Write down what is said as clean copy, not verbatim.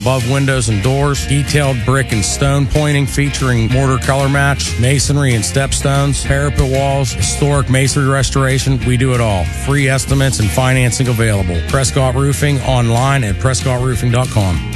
above windows and doors, detailed brick and stone pointing featuring mortar color match, masonry and stepstones, parapet walls, historic masonry restoration. We do it all. Free estimates and financing available. Prescott Roofing online at prescottroofing.com.